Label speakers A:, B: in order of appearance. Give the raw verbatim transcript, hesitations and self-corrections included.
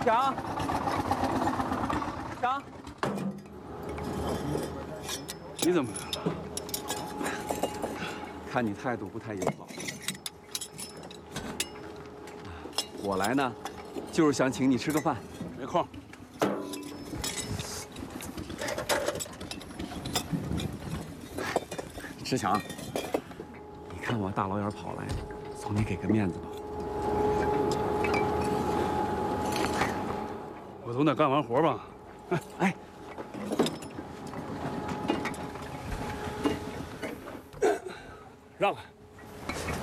A: 强，强，
B: 你怎么来了？
A: 看你态度不太友好。我来呢，就是想请你吃个饭。
B: 没空。
A: 志强，你看我大老远跑来，总得给个面子吧。
B: 我总得干完活吧。
A: 哎，
B: 让开。